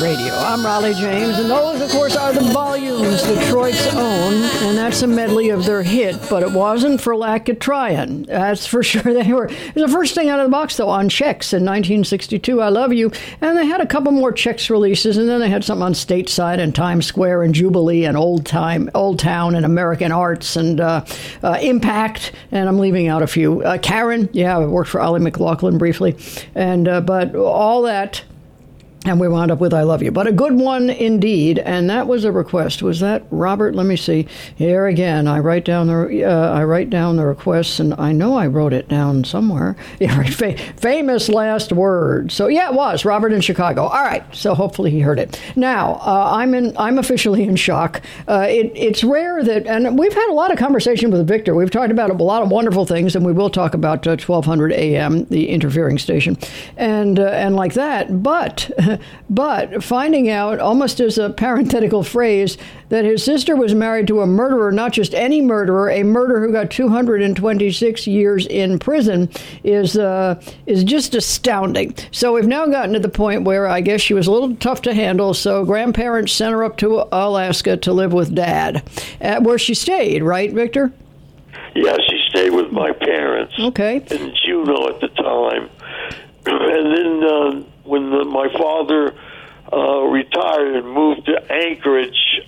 Radio. I'm Raleigh James, and those, of course, are the volumes Detroit's own, and that's a medley of their hit, but it wasn't for lack of trying. That's for sure. They were. It was the first thing out of the box, though, on Chex in 1962, I Love You, and they had a couple more Chex releases, and then they had something on Stateside and Times Square and Jubilee and Old Town and American Arts and Impact, and I'm leaving out a few. Karen, yeah, I worked for Ollie McLaughlin briefly, and but all that. And we wound up with I Love You. But a good one indeed. And that was a request. Was that Robert? Let me see. Here again, I write down the requests, and I know I wrote it down somewhere. Yeah, right. Famous last word. So yeah, it was Robert in Chicago. All right. So hopefully he heard it. Now, I'm officially in shock. It's rare that, and we've had a lot of conversation with Victor. We've talked about a lot of wonderful things, and we will talk about 1200 AM, the interfering station, and like that. But finding out, almost as a parenthetical phrase, that his sister was married to a murderer, not just any murderer, a murderer who got 226 years in prison, is just astounding. So we've now gotten to the point where I guess she was a little tough to handle, so grandparents sent her up to Alaska to live with Dad, where she stayed, right, Victor? Yeah, she stayed with my parents. Okay. In Juneau at the time. And then when my father retired and moved to Anchorage,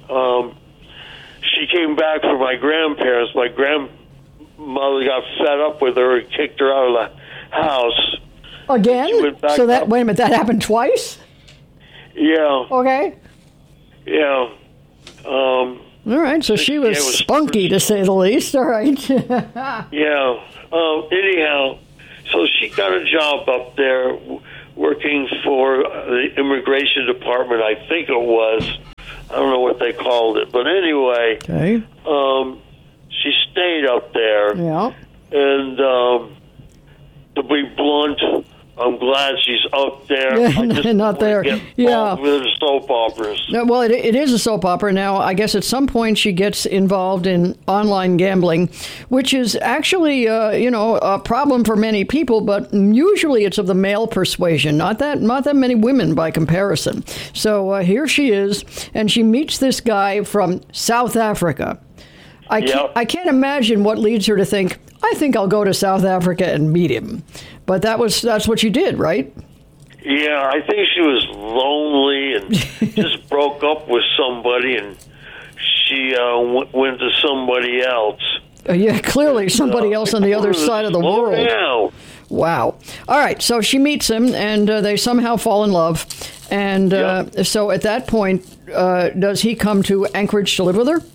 she came back for my grandparents. My grandmother got fed up with her and kicked her out of the house. Again? So that, wait a minute, that happened twice? Yeah. Okay. Yeah. All right, so she was spunky, to say the least. All right. Yeah. Anyhow, so she got a job up there working for the immigration department, I think it was. I don't know what they called it. But anyway, okay. She stayed up there. Yeah. And to be blunt, I'm glad she's up there. Yeah, I just not there. Yeah. With the soap operas. No, well, it is a soap opera. Now, I guess at some point she gets involved in online gambling, which is actually, a problem for many people, but usually it's of the male persuasion, not that many women by comparison. So here she is, and she meets this guy from South Africa. I can't imagine what leads her to think, I think I'll go to South Africa and meet him. But that's what you did, right? Yeah, I think she was lonely and just broke up with somebody, and she went to somebody else. Yeah, clearly somebody else on the other side of the world. Now. Wow. All right, so she meets him, and they somehow fall in love. And so at that point, does he come to Anchorage to live with her?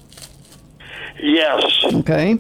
Yes. Okay.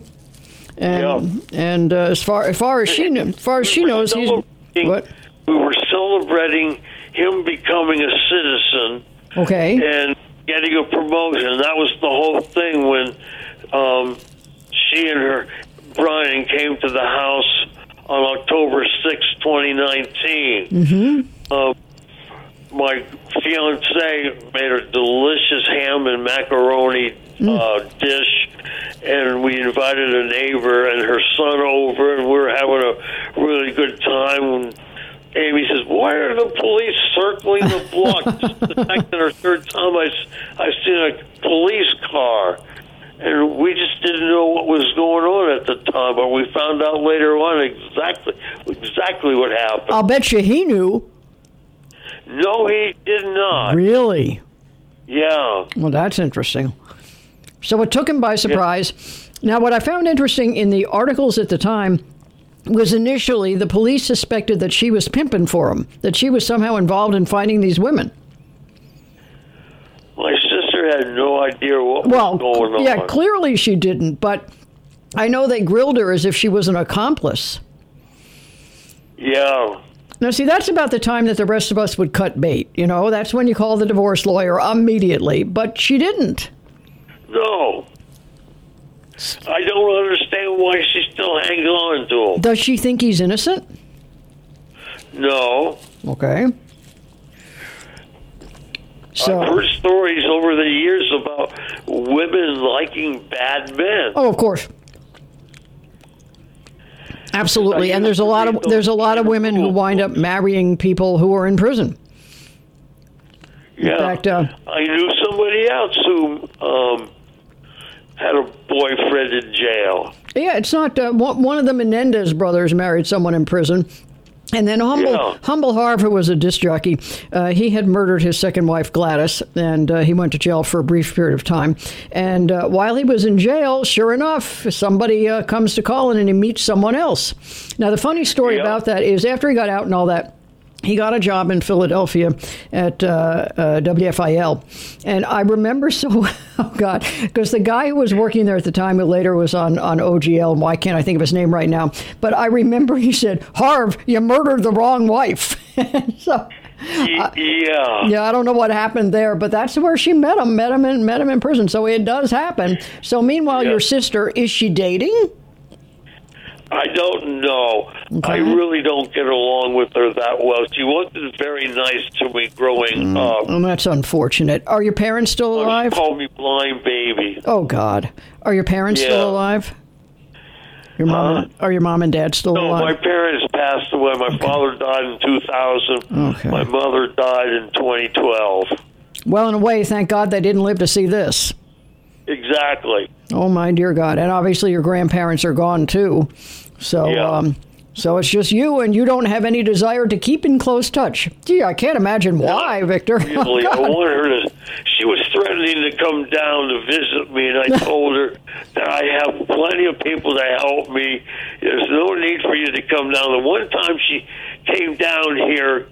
And as far as she knows, he's what? We were celebrating him becoming a citizen. Okay. And getting a promotion. That was the whole thing when she and her Brian came to the house on October 6, 2019. Mm-hmm. My fiance made a delicious ham and macaroni dish, and we invited a neighbor and her son over, and we were having a really good time. When Amy says, "Why are the police circling the block?" This is the second or third time I've seen a police car. And we just didn't know what was going on at the time, but we found out later on exactly what happened. I'll bet you he knew. No, he did not. Really? Yeah. Well, that's interesting. So it took him by surprise. Yeah. Now, what I found interesting in the articles at the time was initially the police suspected that she was pimping for him, that she was somehow involved in finding these women. My sister had no idea what was going on. Yeah, clearly she didn't, but I know they grilled her as if she was an accomplice. Yeah. Now, see, that's about the time that the rest of us would cut bait. You know, that's when you call the divorce lawyer immediately, but she didn't. No. I don't understand why she's still hanging on to him. Does she think he's innocent? No. Okay. So, I've heard stories over the years about women liking bad men. Oh, of course. Absolutely. And there's a lot of women who wind up marrying people who are in prison. Yeah. In fact, I knew somebody else who had a boyfriend in jail. yeah, it's not one of the Menendez brothers married someone in prison. And then Humble Harv, who was a disc jockey, he had murdered his second wife, Gladys, and he went to jail for a brief period of time. And while he was in jail, sure enough, somebody comes to call in and he meets someone else. Now, the funny story about that is after he got out and all that, he got a job in Philadelphia at WFIL. And I remember because the guy who was working there at the time, who later was on OGL, and why can't I think of his name right now? But I remember he said, Harv, you murdered the wrong wife. So, yeah, I don't know what happened there, but that's where she met him in prison. So it does happen. So meanwhile, your sister, is she dating? I don't know. Okay. I really don't get along with her that well. She wasn't very nice to me growing up. Well, that's unfortunate. Are your parents still alive? She called me blind baby. Oh, God. Are your parents still alive? Are your mom and dad still alive? No, my parents passed away. My father died in 2000. Okay. My mother died in 2012. Well, in a way, thank God they didn't live to see this. Exactly. Oh, my dear God. And obviously your grandparents are gone, too. So, so it's just you, and you don't have any desire to keep in close touch. Gee, I can't imagine why, Victor. Really, I want her to. She was threatening to come down to visit me, and I told her that I have plenty of people to help me. There's no need for you to come down. The one time she came down here,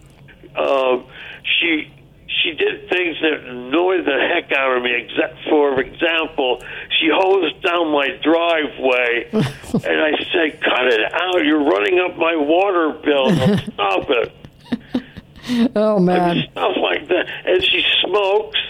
she did things that annoyed the heck out of me. For example, she hosed down my driveway, and I said, cut it out. You're running up my water bill. Stop it. Oh, man. I mean, stuff like that. And she smokes,